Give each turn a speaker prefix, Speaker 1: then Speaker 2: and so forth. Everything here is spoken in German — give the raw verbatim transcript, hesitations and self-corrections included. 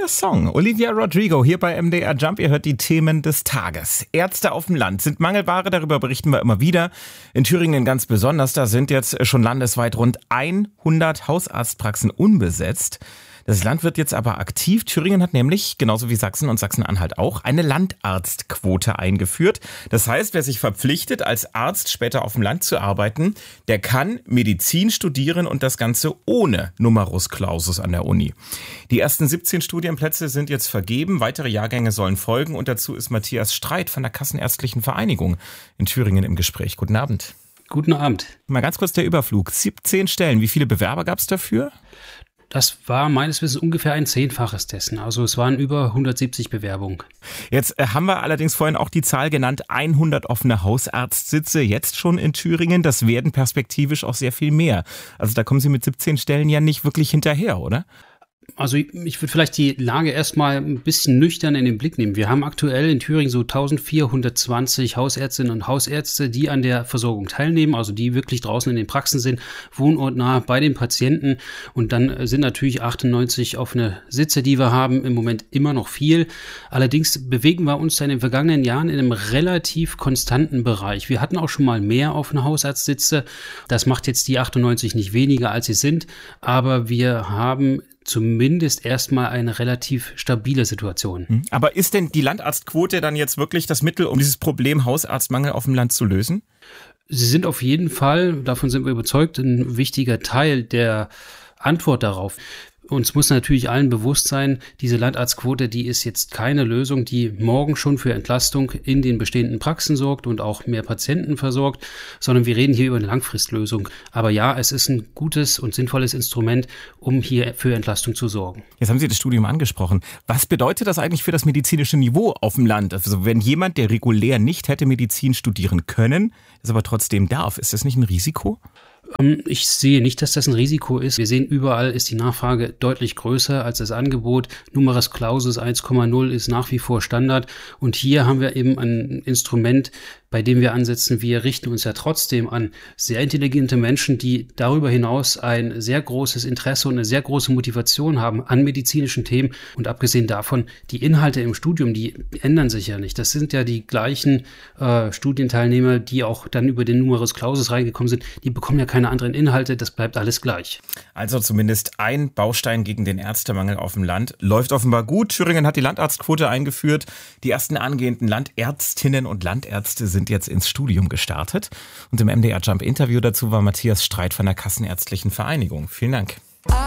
Speaker 1: schöner Song. Olivia Rodrigo hier bei M D R Jump. Ihr hört die Themen des Tages. Ärzte auf dem Land sind Mangelware, darüber berichten wir immer wieder. In Thüringen ganz besonders, da sind jetzt schon landesweit rund hundert Hausarztpraxen unbesetzt. Das Land wird jetzt aber aktiv. Thüringen hat nämlich, genauso wie Sachsen und Sachsen-Anhalt auch, eine Landarztquote eingeführt. Das heißt, wer sich verpflichtet, als Arzt später auf dem Land zu arbeiten, der kann Medizin studieren und das Ganze ohne Numerus Clausus an der Uni. Die ersten siebzehn Studienplätze sind jetzt vergeben. Weitere Jahrgänge sollen folgen. Und dazu ist Matthias Streit von der Kassenärztlichen Vereinigung in Thüringen im Gespräch. Guten Abend.
Speaker 2: Guten Abend.
Speaker 1: Mal ganz kurz der Überflug. siebzehn Stellen. Wie viele Bewerber gab es dafür?
Speaker 2: Das war meines Wissens ungefähr ein Zehnfaches dessen. Also es waren über hundertsiebzig Bewerbungen.
Speaker 1: Jetzt haben wir allerdings vorhin auch die Zahl genannt, hundert offene Hausarztsitze jetzt schon in Thüringen. Das werden perspektivisch auch sehr viel mehr. Also da kommen Sie mit siebzehn Stellen ja nicht wirklich hinterher, oder?
Speaker 2: Also ich würde vielleicht die Lage erstmal ein bisschen nüchtern in den Blick nehmen. Wir haben aktuell in Thüringen so eintausendvierhundertzwanzig Hausärztinnen und Hausärzte, die an der Versorgung teilnehmen, also die wirklich draußen in den Praxen sind, wohnortnah bei den Patienten. Und dann sind natürlich achtundneunzig offene Sitze, die wir haben, im Moment immer noch viel. Allerdings bewegen wir uns in den vergangenen Jahren in einem relativ konstanten Bereich. Wir hatten auch schon mal mehr offene Hausarztsitze. Das macht jetzt die achtundneunzig nicht weniger, als sie sind. Aber wir haben zumindest erstmal eine relativ stabile Situation.
Speaker 1: Aber ist denn die Landarztquote dann jetzt wirklich das Mittel, um dieses Problem Hausarztmangel auf dem Land zu lösen?
Speaker 2: Sie sind auf jeden Fall, davon sind wir überzeugt, ein wichtiger Teil der Antwort darauf. Uns muss natürlich allen bewusst sein, diese Landarztquote, die ist jetzt keine Lösung, die morgen schon für Entlastung in den bestehenden Praxen sorgt und auch mehr Patienten versorgt, sondern wir reden hier über eine Langfristlösung. Aber ja, es ist ein gutes und sinnvolles Instrument, um hier für Entlastung zu sorgen.
Speaker 1: Jetzt haben Sie das Studium angesprochen. Was bedeutet das eigentlich für das medizinische Niveau auf dem Land? Also wenn jemand, der regulär nicht hätte Medizin studieren können, es aber trotzdem darf, ist das nicht ein Risiko?
Speaker 2: Ich sehe nicht, dass das ein Risiko ist. Wir sehen, überall ist die Nachfrage deutlich größer als das Angebot. Numerus Clausus eins Komma null ist nach wie vor Standard. Und hier haben wir eben ein Instrument, bei dem wir ansetzen. Wir richten uns ja trotzdem an sehr intelligente Menschen, die darüber hinaus ein sehr großes Interesse und eine sehr große Motivation haben an medizinischen Themen. Und abgesehen davon, die Inhalte im Studium, die ändern sich ja nicht. Das sind ja die gleichen äh, Studienteilnehmer, die auch dann über den Numerus Clausus reingekommen sind. Die bekommen ja keine anderen Inhalte. Das bleibt alles gleich.
Speaker 1: Also zumindest ein Baustein gegen den Ärztemangel auf dem Land. Läuft offenbar gut. Thüringen hat die Landarztquote eingeführt. Die ersten angehenden Landärztinnen und Landärzte sind sind jetzt ins Studium gestartet. Und im M D R Jump Interview dazu war Matthias Streit von der Kassenärztlichen Vereinigung. Vielen Dank.